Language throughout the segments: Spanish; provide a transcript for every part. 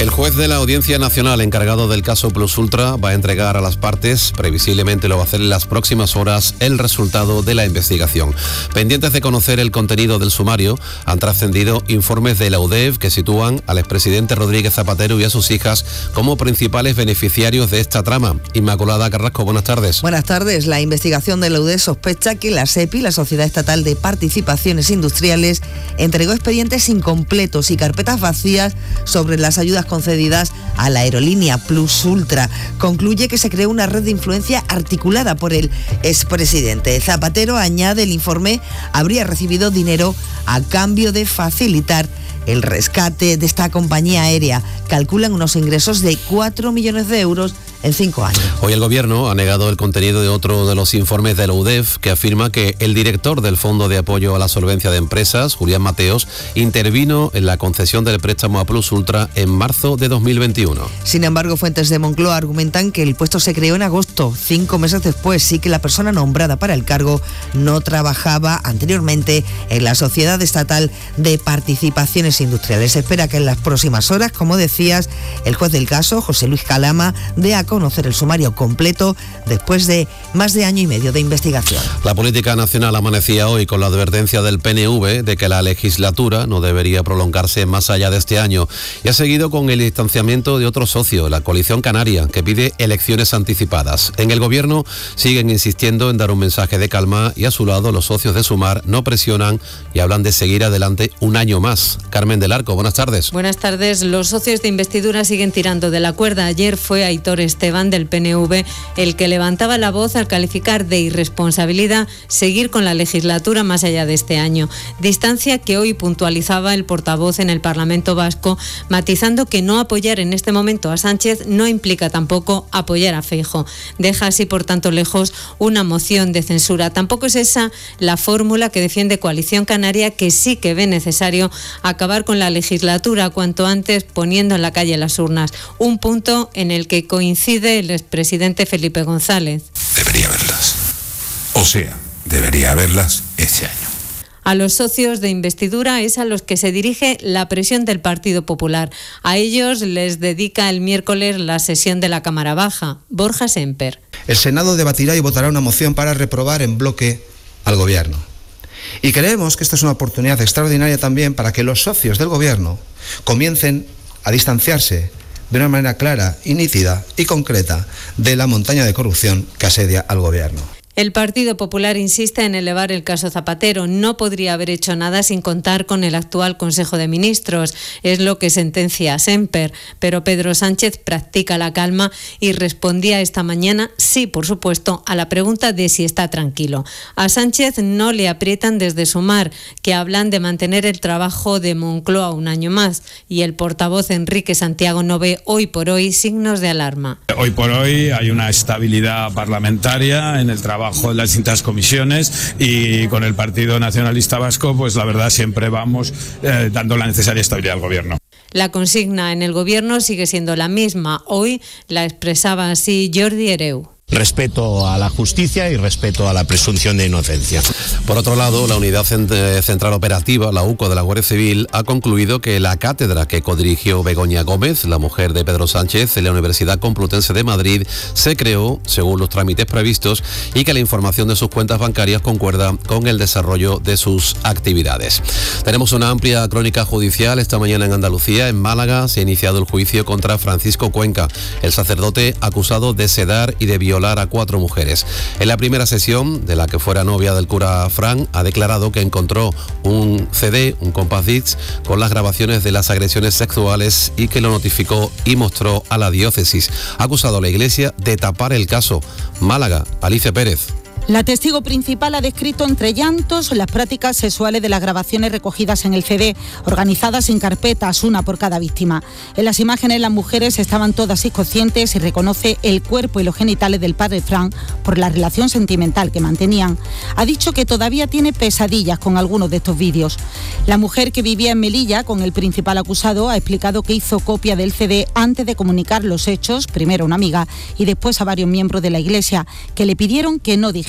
El juez de la Audiencia Nacional encargado del caso Plus Ultra va a entregar a las partes, previsiblemente lo va a hacer en las próximas horas, el resultado de la investigación. Pendientes de conocer el contenido del sumario, han trascendido informes de la UDEF que sitúan al expresidente Rodríguez Zapatero y a sus hijas como principales beneficiarios de esta trama. Inmaculada Carrasco, buenas tardes. Buenas tardes. La investigación de la UDEF sospecha que la SEPI, la Sociedad Estatal de Participaciones Industriales, entregó expedientes incompletos y carpetas vacías sobre las ayudas concedidas a la aerolínea Plus Ultra. Concluye que se creó una red de influencia articulada por el expresidente. Zapatero, añade el informe, habría recibido dinero a cambio de facilitar el rescate de esta compañía aérea. Calculan unos ingresos de 4 millones de euros en 5 años. Hoy el Gobierno ha negado el contenido de otro de los informes de la UDEF, que afirma que el director del Fondo de Apoyo a la Solvencia de Empresas, Julián Mateos, intervino en la concesión del préstamo a Plus Ultra en marzo de 2021. Sin embargo, fuentes de Moncloa argumentan que el puesto se creó en agosto, 5 meses después, y que la persona nombrada para el cargo no trabajaba anteriormente en la Sociedad Estatal de Participaciones Industriales. Se espera que en las próximas horas, como decías, el juez del caso, José Luis Calama, dé a conocer el sumario completo después de más de año y medio de investigación. La política nacional amanecía hoy con la advertencia del PNV de que la legislatura no debería prolongarse más allá de este año y ha seguido con el distanciamiento de otro socio, la Coalición Canaria, que pide elecciones anticipadas. En el Gobierno siguen insistiendo en dar un mensaje de calma y a su lado los socios de Sumar no presionan y hablan de seguir adelante un año más. Carmen del Arco, buenas tardes. Buenas tardes. Los socios de investidura siguen tirando de la cuerda. Ayer fue Aitor Esteban del PNV el que levantaba la voz al calificar de irresponsabilidad seguir con la legislatura más allá de este año. Distancia que hoy puntualizaba el portavoz en el Parlamento Vasco, matizando que no apoyar en este momento a Sánchez no implica tampoco apoyar a Feijóo. Deja así, por tanto, lejos una moción de censura. Tampoco es esa la fórmula que defiende Coalición Canaria, que sí que ve necesario acabar con la legislatura cuanto antes, poniendo en la calle las urnas. Un punto en el que coincide el expresidente Felipe González. Debería haberlas. O sea, debería haberlas este año. A los socios de investidura es a los que se dirige la presión del Partido Popular. A ellos les dedica el miércoles la sesión de la Cámara Baja. Borja Semper. El Senado debatirá y votará una moción para reprobar en bloque al Gobierno. Y creemos que esta es una oportunidad extraordinaria también para que los socios del Gobierno comiencen a distanciarse de una manera clara y nítida y concreta de la montaña de corrupción que asedia al Gobierno. El Partido Popular insiste en elevar el caso Zapatero. No podría haber hecho nada sin contar con el actual Consejo de Ministros. Es lo que sentencia Semper. Pero Pedro Sánchez practica la calma y respondía esta mañana, sí, por supuesto, a la pregunta de si está tranquilo. A Sánchez no le aprietan desde Sumar, que hablan de mantener el trabajo de Moncloa un año más. Y el portavoz Enrique Santiago no ve hoy por hoy signos de alarma. Hoy por hoy hay una estabilidad parlamentaria en el trabajo de las distintas comisiones y con el Partido Nacionalista Vasco, pues la verdad siempre vamos dando la necesaria estabilidad al Gobierno. La consigna en el Gobierno sigue siendo la misma. Hoy la expresaba así Jordi Hereu. Respeto a la justicia y respeto a la presunción de inocencia. Por otro lado, la Unidad Central Operativa, la UCO de la Guardia Civil, ha concluido que la cátedra que codirigió Begoña Gómez, la mujer de Pedro Sánchez, en la Universidad Complutense de Madrid, se creó según los trámites previstos y que la información de sus cuentas bancarias concuerda con el desarrollo de sus actividades. Tenemos una amplia crónica judicial. Esta mañana en Andalucía, en Málaga, se ha iniciado el juicio contra Francisco Cuenca, el sacerdote acusado de sedar y de violar a 4 mujeres. En la primera sesión, de la que fuera novia del cura Fran, ha declarado que encontró un CD, un compact disc, con las grabaciones de las agresiones sexuales y que lo notificó y mostró a la diócesis. Ha acusado a la Iglesia de tapar el caso. Málaga, Alicia Pérez. La testigo principal ha descrito entre llantos las prácticas sexuales de las grabaciones recogidas en el CD, organizadas en carpetas, una por cada víctima. En las imágenes las mujeres estaban todas inconscientes y reconoce el cuerpo y los genitales del padre Fran por la relación sentimental que mantenían. Ha dicho que todavía tiene pesadillas con algunos de estos vídeos. La mujer que vivía en Melilla con el principal acusado ha explicado que hizo copia del CD antes de comunicar los hechos, primero a una amiga y después a varios miembros de la Iglesia, que le pidieron que no dijera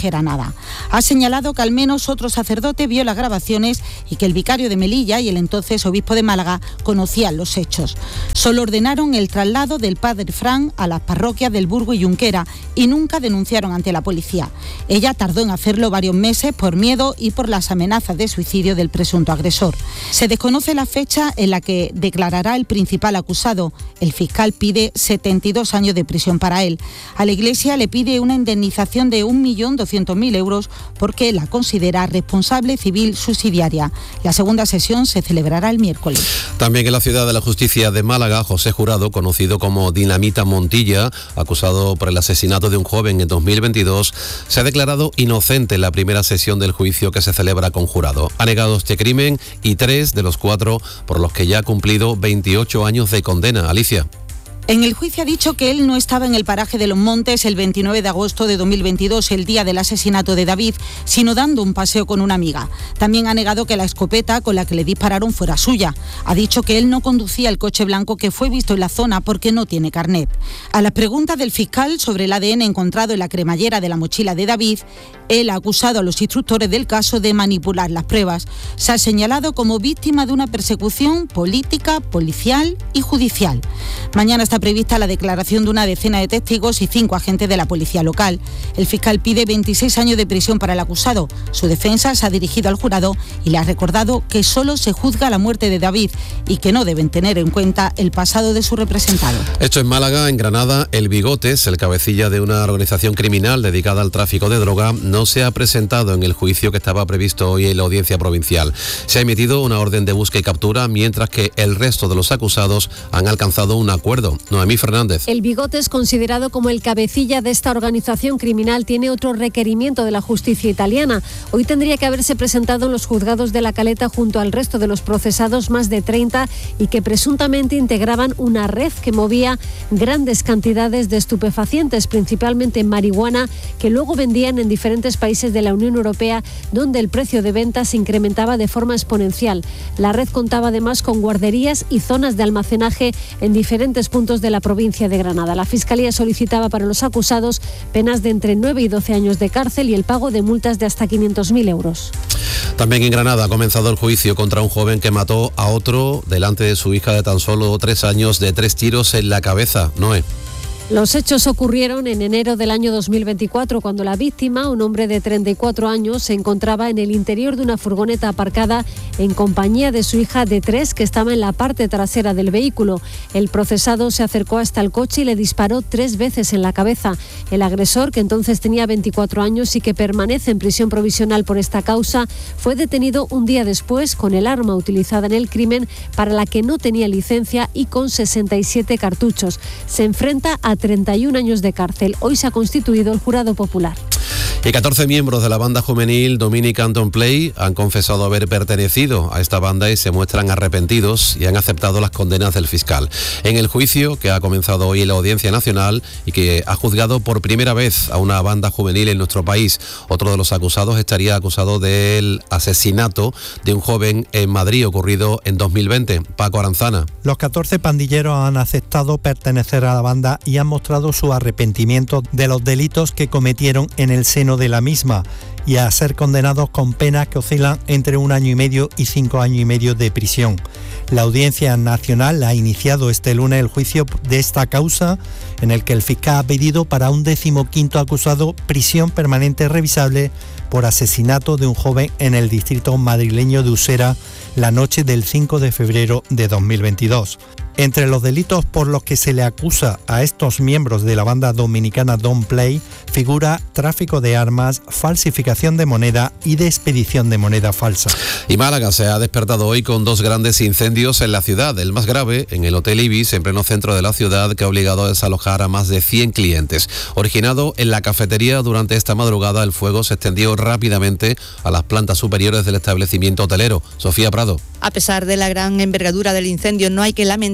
dijera nada. Ha señalado que al menos otro sacerdote vio las grabaciones y que el vicario de Melilla y el entonces obispo de Málaga conocían los hechos. Solo ordenaron el traslado del padre Fran a las parroquias del Burgo y Junquera y nunca denunciaron ante la policía. Ella tardó en hacerlo varios meses por miedo y por las amenazas de suicidio del presunto agresor. Se desconoce la fecha en la que declarará el principal acusado. El fiscal pide 72 años de prisión para él. A la Iglesia le pide una indemnización de 1.200.000 euros porque la considera responsable civil subsidiaria. La segunda sesión se celebrará el miércoles. También en la Ciudad de la Justicia de Málaga, José Jurado, conocido como Dinamita Montilla, acusado por el asesinato de un joven en 2022, se ha declarado inocente en la primera sesión del juicio que se celebra con jurado. Ha negado este crimen y 3 de los 4 por los que ya ha cumplido 28 años de condena. Alicia. En el juicio ha dicho que él no estaba en el paraje de Los Montes el 29 de agosto de 2022, el día del asesinato de David, sino dando un paseo con una amiga. También ha negado que la escopeta con la que le dispararon fuera suya. Ha dicho que él no conducía el coche blanco que fue visto en la zona porque no tiene carnet. A las preguntas del fiscal sobre el ADN encontrado en la cremallera de la mochila de David, él ha acusado a los instructores del caso de manipular las pruebas. Se ha señalado como víctima de una persecución política, policial y judicial. Mañana está prevista la declaración de una decena de testigos y 5 agentes de la policía local. El fiscal pide 26 años de prisión para el acusado. Su defensa se ha dirigido al jurado y le ha recordado que solo se juzga la muerte de David y que no deben tener en cuenta el pasado de su representado. Esto en Málaga. En Granada, el Bigotes, el cabecilla de una organización criminal dedicada al tráfico de droga, no se ha presentado en el juicio que estaba previsto hoy en la audiencia provincial. Se ha emitido una orden de búsqueda y captura, mientras que el resto de los acusados han alcanzado un acuerdo. Noemí Fernández. El Bigotes, considerado como el cabecilla de esta organización criminal, tiene otro requerimiento de la justicia italiana. Hoy tendría que haberse presentado en los juzgados de La Caleta junto al resto de los procesados, más de 30, y que presuntamente integraban una red que movía grandes cantidades de estupefacientes, principalmente marihuana, que luego vendían en diferentes países de la Unión Europea, donde el precio de venta se incrementaba de forma exponencial. La red contaba además con guarderías y zonas de almacenaje en diferentes puntos de la provincia de Granada. La Fiscalía solicitaba para los acusados penas de entre 9 y 12 años de cárcel y el pago de multas de hasta 500.000 euros. También en Granada ha comenzado el juicio contra un joven que mató a otro delante de su hija de tan solo 3 años de 3 tiros en la cabeza. Noé. Los hechos ocurrieron en enero del año 2024, cuando la víctima, un hombre de 34 años, se encontraba en el interior de una furgoneta aparcada en compañía de su hija de 3, que estaba en la parte trasera del vehículo. El procesado se acercó hasta el coche y le disparó 3 veces en la cabeza. El agresor, que entonces tenía 24 años y que permanece en prisión provisional por esta causa, fue detenido un día después con el arma utilizada en el crimen, para la que no tenía licencia, y con 67 cartuchos. Se enfrenta a 31 años de cárcel. Hoy se ha constituido el jurado popular. Y 14 miembros de la banda juvenil Dominican Don't Play han confesado haber pertenecido a esta banda y se muestran arrepentidos y han aceptado las condenas del fiscal. En el juicio que ha comenzado hoy en la Audiencia Nacional y que ha juzgado por primera vez a una banda juvenil en nuestro país, otro de los acusados estaría acusado del asesinato de un joven en Madrid ocurrido en 2020. Paco Aranzana. Los 14 pandilleros han aceptado pertenecer a la banda y han mostrado su arrepentimiento de los delitos que cometieron en el seno de la misma, y a ser condenados con penas que oscilan entre 1 año y medio y 5 años y medio de prisión. La Audiencia Nacional ha iniciado este lunes el juicio de esta causa, en el que el fiscal ha pedido para un 15º acusado prisión permanente revisable por asesinato de un joven en el distrito madrileño de Usera la noche del 5 de febrero de 2022. Entre los delitos por los que se le acusa a estos miembros de la banda dominicana Don't Play figura tráfico de armas, falsificación de moneda y de expedición de moneda falsa. Y Málaga se ha despertado hoy con 2 grandes incendios en la ciudad. El más grave en el Hotel Ibis, en pleno centro de la ciudad, que ha obligado a desalojar a más de 100 clientes. Originado en la cafetería durante esta madrugada, el fuego se extendió rápidamente a las plantas superiores del establecimiento hotelero. Sofía Prado. A pesar de la gran envergadura del incendio, no hay que lamentar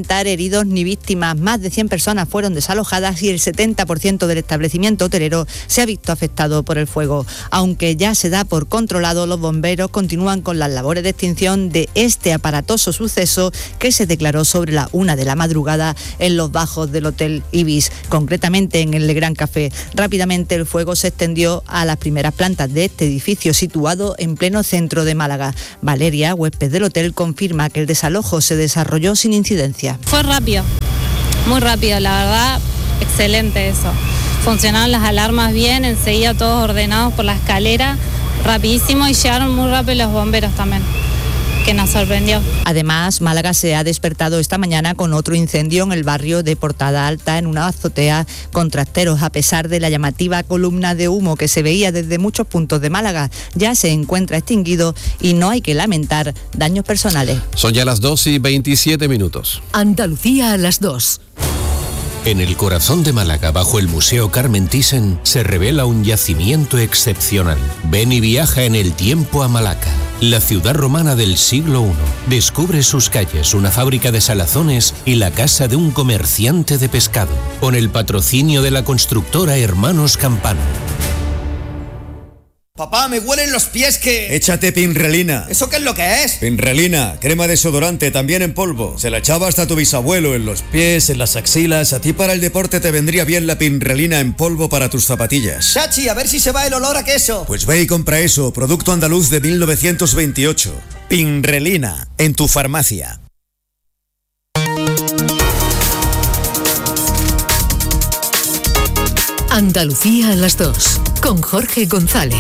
lamentar heridos ni víctimas. Más de 100 personas fueron desalojadas y el 70% del establecimiento hotelero se ha visto afectado por el fuego. Aunque ya se da por controlado, los bomberos continúan con las labores de extinción de este aparatoso suceso que se declaró sobre la 1 de la madrugada en los bajos del Hotel Ibis, concretamente en el Le Grand Café. Rápidamente el fuego se extendió a las primeras plantas de este edificio situado en pleno centro de Málaga. Valeria, huésped del hotel, confirma que el desalojo se desarrolló sin incidencia. Fue rápido, muy rápido, la verdad, excelente eso. Funcionaron las alarmas bien, enseguida todos ordenados por la escalera, rapidísimo, y llegaron muy rápido los bomberos también, que nos sorprendió. Además, Málaga se ha despertado esta mañana con otro incendio en el barrio de Portada Alta, en una azotea con trasteros. A pesar de la llamativa columna de humo que se veía desde muchos puntos de Málaga, ya se encuentra extinguido y no hay que lamentar daños personales. Son ya las 2:27. Andalucía a las 2. En el corazón de Málaga, bajo el Museo Carmen Thyssen, se revela un yacimiento excepcional. Ven y viaja en el tiempo a Malaca, la ciudad romana del siglo I. Descubre sus calles, una fábrica de salazones y la casa de un comerciante de pescado, con el patrocinio de la constructora Hermanos Campano. Papá, me huelen los pies que... Échate Pinrelina. ¿Eso qué es lo que es? Pinrelina, crema desodorante, también en polvo. Se la echaba hasta tu bisabuelo, en los pies, en las axilas. A ti para el deporte te vendría bien la Pinrelina en polvo para tus zapatillas. Chachi, a ver si se va el olor a queso. Pues ve y compra eso, producto andaluz de 1928. Pinrelina, en tu farmacia. Andalucía a las 2, con Jorge González.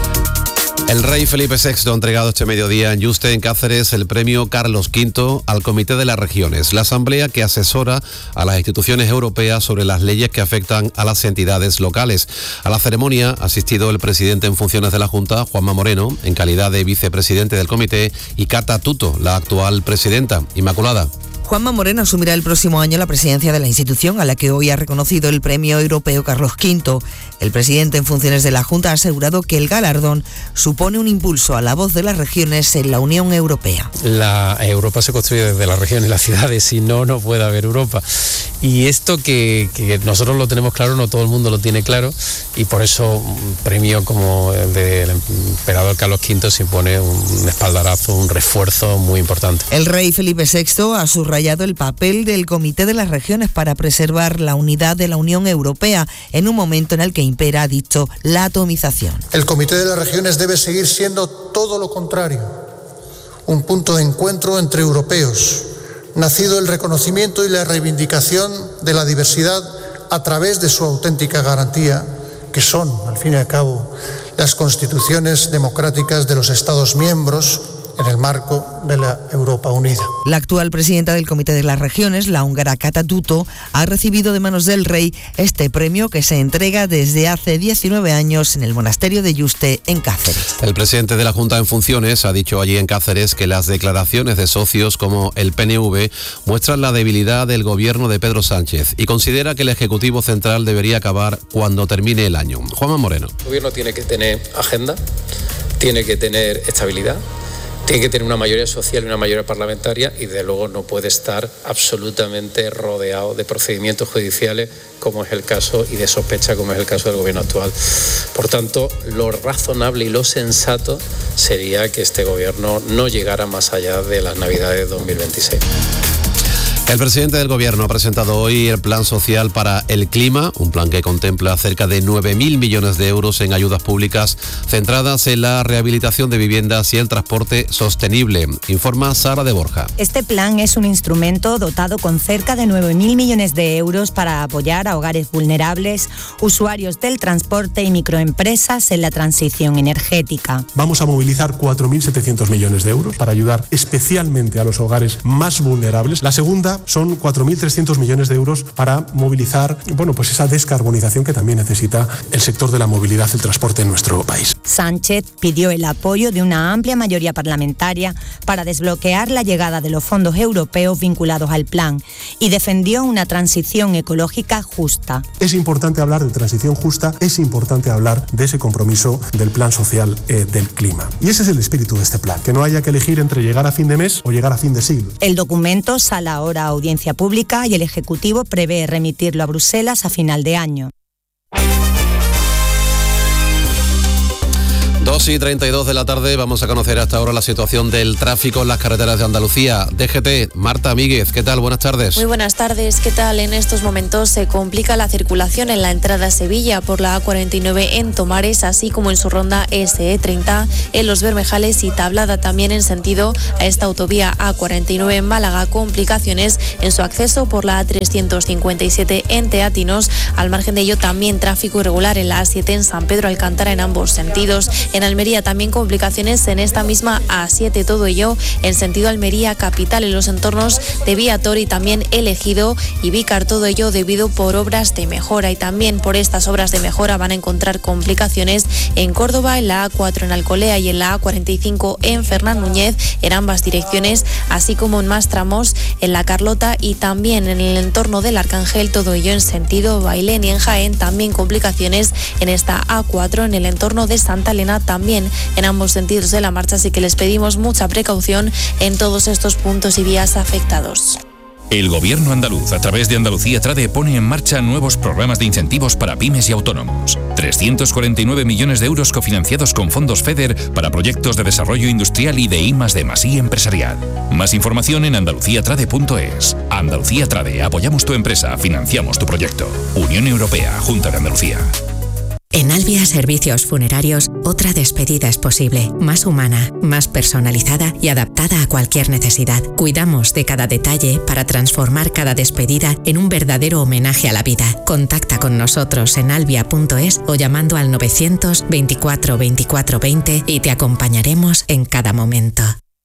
El rey Felipe VI ha entregado este mediodía en Yuste, en Cáceres, el premio Carlos V al Comité de las Regiones, la asamblea que asesora a las instituciones europeas sobre las leyes que afectan a las entidades locales. A la ceremonia ha asistido el presidente en funciones de la Junta, Juanma Moreno, en calidad de vicepresidente del comité, y Cata Tuto, la actual presidenta. Inmaculada. Juanma Moreno asumirá el próximo año la presidencia de la institución, a la que hoy ha reconocido el Premio Europeo Carlos V. El presidente en funciones de la Junta ha asegurado que el galardón supone un impulso a la voz de las regiones en la Unión Europea. La Europa se construye desde las regiones y las ciudades, si no, no puede haber Europa. Y esto que nosotros lo tenemos claro, no todo el mundo lo tiene claro, y por eso un premio como el del emperador Carlos V supone un espaldarazo, un refuerzo muy importante. El rey Felipe VI ha subrayado el papel del Comité de las Regiones para preservar la unidad de la Unión Europea en un momento en el que impera, ha dicho, la atomización. El Comité de las Regiones debe seguir siendo todo lo contrario, un punto de encuentro entre europeos, nacido el reconocimiento y la reivindicación de la diversidad a través de su auténtica garantía, que son, al fin y al cabo, las constituciones democráticas de los Estados miembros, en el marco de la Europa unida. La actual presidenta del Comité de las Regiones, la húngara Cata Tuto, ha recibido de manos del rey este premio que se entrega desde hace 19 años en el monasterio de Yuste, en Cáceres. El presidente de la Junta en funciones ha dicho allí en Cáceres que las declaraciones de socios como el PNV muestran la debilidad del gobierno de Pedro Sánchez y considera que el Ejecutivo Central debería acabar cuando termine el año. Juanma Moreno. El gobierno tiene que tener agenda, tiene que tener estabilidad, tiene que tener una mayoría social y una mayoría parlamentaria, y desde luego no puede estar absolutamente rodeado de procedimientos judiciales como es el caso, y de sospecha como es el caso del gobierno actual. Por tanto, lo razonable y lo sensato sería que este gobierno no llegara más allá de las Navidades de 2026. El presidente del Gobierno ha presentado hoy el Plan Social para el Clima, un plan que contempla cerca de 9.000 millones de euros en ayudas públicas centradas en la rehabilitación de viviendas y el transporte sostenible, informa Sara de Borja. Este plan es un instrumento dotado con cerca de 9.000 millones de euros para apoyar a hogares vulnerables, usuarios del transporte y microempresas en la transición energética. Vamos a movilizar 4.700 millones de euros para ayudar especialmente a los hogares más vulnerables. La segunda son 4.300 millones de euros para movilizar, esa descarbonización que también necesita el sector de la movilidad y el transporte en nuestro país. Sánchez pidió el apoyo de una amplia mayoría parlamentaria para desbloquear la llegada de los fondos europeos vinculados al plan y defendió una transición ecológica justa. Es importante hablar de transición justa, es importante hablar de ese compromiso del plan social del clima. Y ese es el espíritu de este plan, que no haya que elegir entre llegar a fin de mes o llegar a fin de siglo. El documento sale ahora a audiencia pública y el Ejecutivo prevé remitirlo a Bruselas a final de año. 2:32 de la tarde, vamos a conocer hasta ahora la situación del tráfico en las carreteras de Andalucía. DGT, Marta Míguez, ¿qué tal? Buenas tardes. Muy buenas tardes, ¿qué tal? En estos momentos se complica la circulación en la entrada a Sevilla por la A49 en Tomares, así como en su ronda SE30 en Los Bermejales y Tablada también en sentido a esta autovía A49 en Málaga. Complicaciones en su acceso por la A357 en Teatinos. Al margen de ello, también tráfico irregular en la A7 en San Pedro Alcántara en ambos sentidos. En Almería también complicaciones en esta misma A7, todo ello en sentido Almería capital en los entornos de Viator y también El Ejido y Vícar, todo ello debido por obras de mejora, y también por estas obras de mejora van a encontrar complicaciones en Córdoba, en la A4 en Alcolea y en la A45 en Fernán Núñez en ambas direcciones, así como en más tramos en La Carlota y también en el entorno del Arcángel, todo ello en sentido Bailén, y en Jaén también complicaciones en esta A4 en el entorno de Santa Elena, también en ambos sentidos de la marcha, así que les pedimos mucha precaución en todos estos puntos y vías afectados. El Gobierno andaluz, a través de Andalucía Trade, pone en marcha nuevos programas de incentivos para pymes y autónomos. 349 millones de euros cofinanciados con fondos FEDER para proyectos de desarrollo industrial y de I+D+I empresarial. Más información en andaluciatrade.es. Andalucía Trade, apoyamos tu empresa, financiamos tu proyecto. Unión Europea, Junta de Andalucía. En Albia Servicios Funerarios, otra despedida es posible, más humana, más personalizada y adaptada a cualquier necesidad. Cuidamos de cada detalle para transformar cada despedida en un verdadero homenaje a la vida. Contacta con nosotros en albia.es o llamando al 900 24 24 20 y te acompañaremos en cada momento.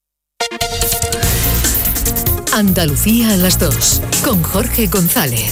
Andalucía a las 2, con Jorge González.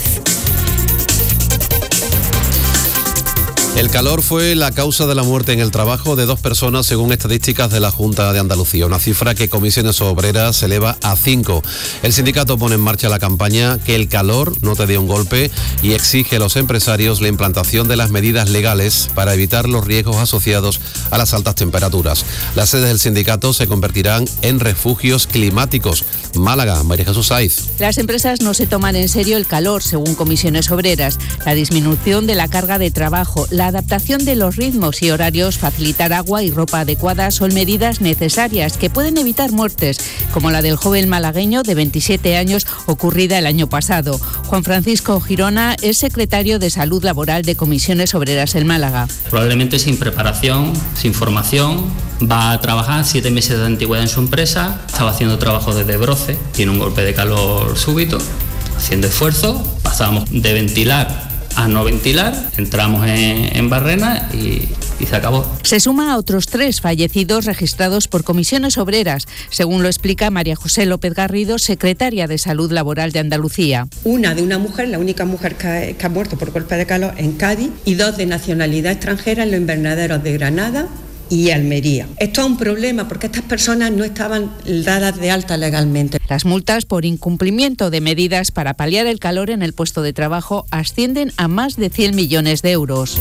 El calor fue la causa de la muerte en el trabajo de 2 personas según estadísticas de la Junta de Andalucía, una cifra que Comisiones Obreras eleva a 5. El sindicato pone en marcha la campaña Que el calor no te dé un golpe y exige a los empresarios la implantación de las medidas legales para evitar los riesgos asociados a las altas temperaturas. Las sedes del sindicato se convertirán en refugios climáticos. Málaga, María Jesús Saiz. Las empresas no se toman en serio el calor, según Comisiones Obreras. La disminución de la carga de trabajo, la adaptación de los ritmos y horarios, facilitar agua y ropa adecuada son medidas necesarias que pueden evitar muertes, como la del joven malagueño de 27 años ocurrida el año pasado. Juan Francisco Girona es secretario de Salud Laboral de Comisiones Obreras en Málaga. Probablemente sin preparación, sin formación, va a trabajar 7 meses de antigüedad en su empresa, estaba haciendo trabajo desde Broce, tiene un golpe de calor súbito, haciendo esfuerzo, pasábamos de ventilar a no ventilar, entramos en Barrena y se acabó. Se suma a otros 3 fallecidos registrados por Comisiones Obreras, según lo explica María José López Garrido, secretaria de Salud Laboral de Andalucía. Una de una mujer, la única mujer que ha muerto por golpe de calor en Cádiz, y 2 de nacionalidad extranjera en los invernaderos de Granada y Almería. Esto es un problema porque estas personas no estaban dadas de alta legalmente. Las multas por incumplimiento de medidas para paliar el calor en el puesto de trabajo ascienden a más de 100 millones de euros.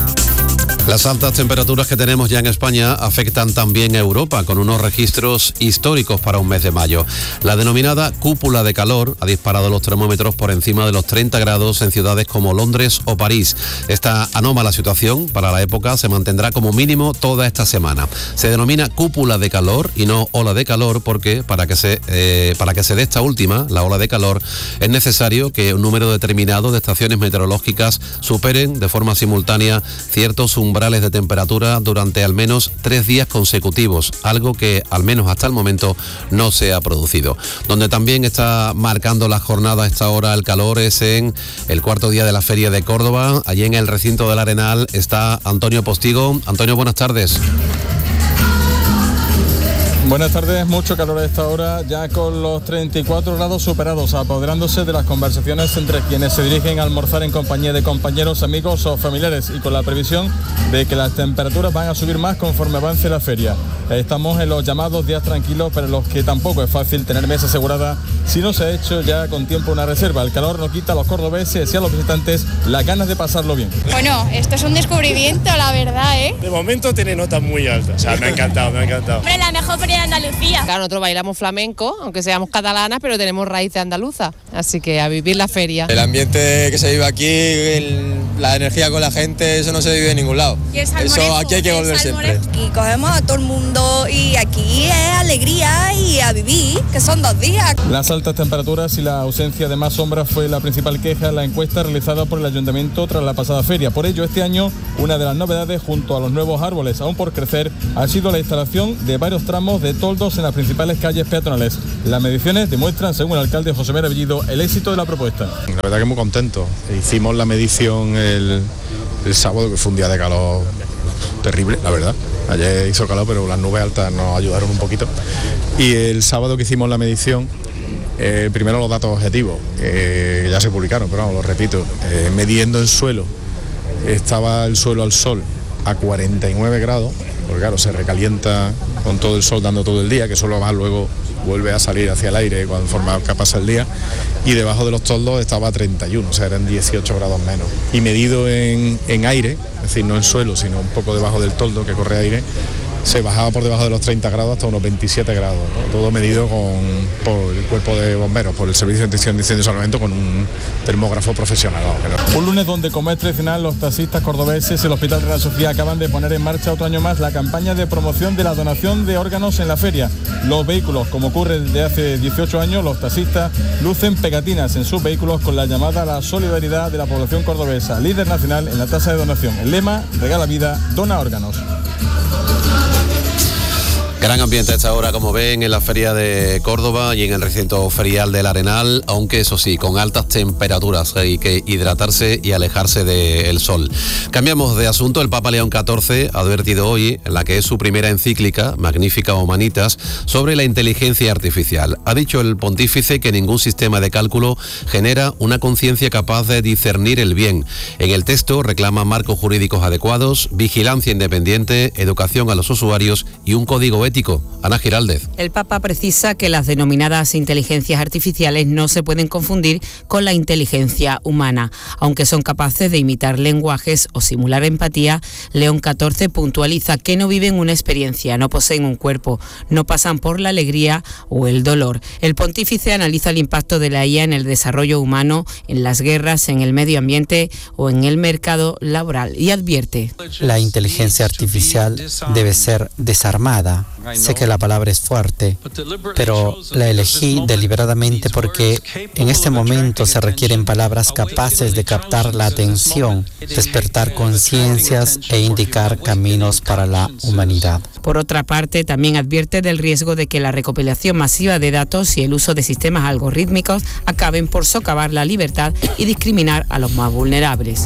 Las altas temperaturas que tenemos ya en España afectan también a Europa, con unos registros históricos para un mes de mayo. La denominada cúpula de calor ha disparado los termómetros por encima de los 30 grados en ciudades como Londres o París. Esta anómala situación para la época se mantendrá como mínimo toda esta semana. Se denomina cúpula de calor y no ola de calor porque para que se dé esta última, la ola de calor, es necesario que un número determinado de estaciones meteorológicas superen de forma simultánea ciertos umbrales de temperatura durante al menos 3 días consecutivos, algo que al menos hasta el momento no se ha producido. Donde también está marcando la jornada a esta hora el calor es en el 4º día de la Feria de Córdoba. Allí en el recinto del Arenal está Antonio Postigo. Antonio, buenas tardes. Buenas tardes, mucho calor a esta hora, ya con los 34 grados superados, apoderándose de las conversaciones entre quienes se dirigen a almorzar en compañía de compañeros, amigos o familiares, y con la previsión de que las temperaturas van a subir más conforme avance la feria. Estamos en los llamados días tranquilos, pero en los que tampoco es fácil tener mesa asegurada si no se ha hecho ya con tiempo una reserva. El calor no quita a los cordobeses y a los visitantes las ganas de pasarlo bien. Bueno, esto es un descubrimiento, la verdad, ¿eh? De momento tiene notas muy altas, o sea, me ha encantado. Hombre, la mejor feria de Andalucía. Claro, nosotros bailamos flamenco, aunque seamos catalanas, pero tenemos raíces andaluzas, así que a vivir la feria. El ambiente que se vive aquí, la energía con la gente, eso no se vive en ningún lado. Eso aquí hay que volver siempre. Y cogemos a todo el mundo y aquí es alegría y a vivir, que son 2 días. Las altas temperaturas y la ausencia de más sombras fue la principal queja en la encuesta realizada por el Ayuntamiento tras la pasada feria. Por ello, este año, una de las novedades, junto a los nuevos árboles aún por crecer, ha sido la instalación de varios tramos de toldos en las principales calles peatonales. Las mediciones demuestran, según el alcalde José Mera Bellido, el éxito de la propuesta. La verdad que muy contento. Hicimos la medición el sábado, que fue un día de calor terrible, la verdad. Ayer hizo calor, pero las nubes altas nos ayudaron un poquito. Y el sábado que hicimos la medición, primero los datos objetivos, ya se publicaron, pero vamos, lo repito, midiendo el suelo, estaba el suelo al sol a 49 grados, porque claro, se recalienta con todo el sol dando todo el día, que solo más luego vuelve a salir hacia el aire conforme pasa el día, y debajo de los toldos estaba a 31, o sea, eran 18 grados menos. Y medido en aire, es decir, no en suelo, sino un poco debajo del toldo que corre aire, se bajaba por debajo de los 30 grados hasta unos 27 grados, ¿no? Todo medido por el cuerpo de bomberos, por el Servicio de Extinción de Incendios y Salvamento, con un termógrafo profesional. Un lunes donde, como es tradicional, los taxistas cordobeses y el Hospital Reina Sofía acaban de poner en marcha otro año más la campaña de promoción de la donación de órganos en la feria. Los vehículos, como ocurre desde hace 18 años, los taxistas lucen pegatinas en sus vehículos con la llamada a la solidaridad de la población cordobesa, líder nacional en la tasa de donación. El lema: regala vida, dona órganos. Gran ambiente a esta hora, como ven, en la feria de Córdoba y en el recinto ferial del Arenal, aunque eso sí, con altas temperaturas, hay que hidratarse y alejarse del sol. Cambiamos de asunto. El Papa León XIV ha advertido hoy, en la que es su primera encíclica, Magnificat Humanitas, sobre la inteligencia artificial. Ha dicho el pontífice que ningún sistema de cálculo genera una conciencia capaz de discernir el bien. En el texto reclama marcos jurídicos adecuados, vigilancia independiente, educación a los usuarios y un código ético. Ana Giraldez. El Papa precisa que las denominadas inteligencias artificiales no se pueden confundir con la inteligencia humana. Aunque son capaces de imitar lenguajes o simular empatía, León XIV puntualiza que no viven una experiencia, no poseen un cuerpo, no pasan por la alegría o el dolor. El pontífice analiza el impacto de la IA en el desarrollo humano, en las guerras, en el medio ambiente o en el mercado laboral y advierte: la inteligencia artificial debe ser desarmada. Sé que la palabra es fuerte, pero la elegí deliberadamente porque en este momento se requieren palabras capaces de captar la atención, despertar conciencias e indicar caminos para la humanidad. Por otra parte, también advierte del riesgo de que la recopilación masiva de datos y el uso de sistemas algorítmicos acaben por socavar la libertad y discriminar a los más vulnerables.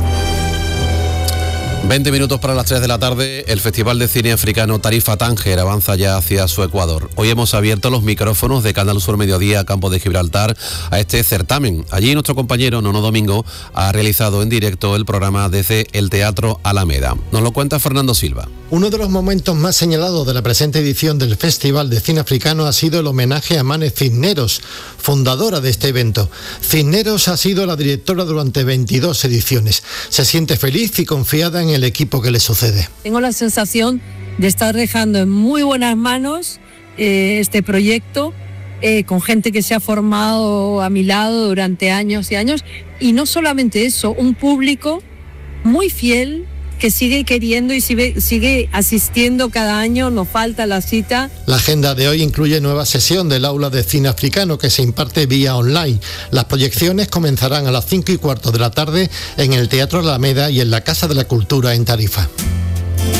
20 minutos para las 3 de la tarde, el Festival de Cine Africano Tarifa Tánger avanza ya hacia su Ecuador. Hoy hemos abierto los micrófonos de Canal Sur Mediodía, Campo de Gibraltar, a este certamen. Allí nuestro compañero Nono Domingo ha realizado en directo el programa desde el Teatro Alameda. Nos lo cuenta Fernando Silva. Uno de los momentos más señalados de la presente edición del Festival de Cine Africano ha sido el homenaje a Mane Cisneros, fundadora de este evento. Cisneros ha sido la directora durante 22 ediciones. Se siente feliz y confiada en el equipo que le sucede. Tengo la sensación de estar dejando en muy buenas manos este proyecto, con gente que se ha formado a mi lado durante años y años, y no solamente eso, un público muy fiel que sigue queriendo y sigue asistiendo cada año, nos falta la cita. La agenda de hoy incluye nueva sesión del Aula de Cine Africano que se imparte vía online. Las proyecciones comenzarán a las 5:15 de la tarde en el Teatro Alameda y en la Casa de la Cultura en Tarifa.